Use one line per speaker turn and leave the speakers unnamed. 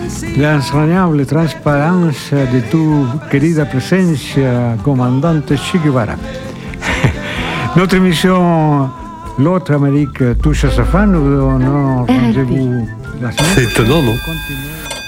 L'entrañable transparence de tu querida presencia, comandante Che Guevara. Notre émission L'autre Amérique touche à sa fin. Nous donnons rendez-vous la semaine prochaine.
C'est étonnant, non?